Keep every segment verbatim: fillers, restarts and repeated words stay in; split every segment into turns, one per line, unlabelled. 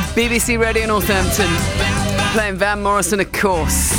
B B C Radio Northampton, playing Van Morrison, of course.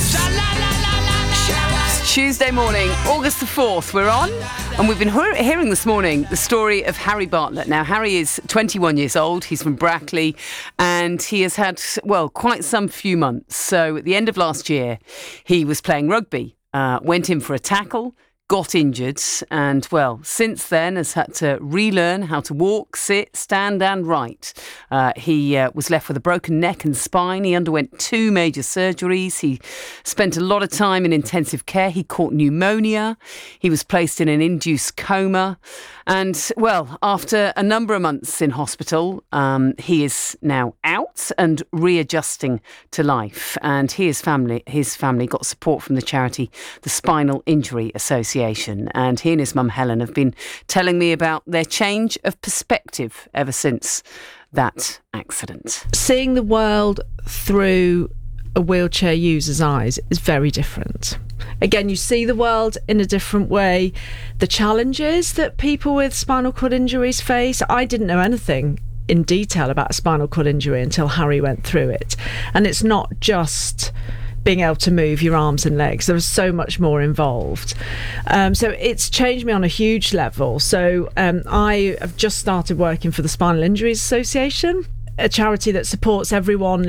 It's Tuesday morning, August the fourth, we're on, and we've been he- hearing this morning the story of Harry Bartlett. Now, Harry is twenty-one years old, he's from Brackley, and he has had, well, quite some few months. So at the end of last year, he was playing rugby, uh, went in for a tackle, got injured, and, well, since then has had to relearn how to walk, sit, stand and write. Uh, he uh, was left with a broken neck and spine. He underwent two major surgeries. He spent a lot of time in intensive care. He caught pneumonia. He was placed in an induced coma. And, well, after a number of months in hospital, um, he is now out and readjusting to life. And he, his family, his family got support from the charity, the Spinal Injury Association. And he and his mum Helen have been telling me about their change of perspective ever since that accident.
Seeing the world through a wheelchair user's eyes is very different. Again, you see the world in a different way. The challenges that people with spinal cord injuries face, I didn't know anything in detail about a spinal cord injury until Harry went through it. And it's not just being able to move your arms and legs. There was so much more involved. Um, so it's changed me on a huge level. So um, I have just started working for the Spinal Injuries Association, a charity that supports everyone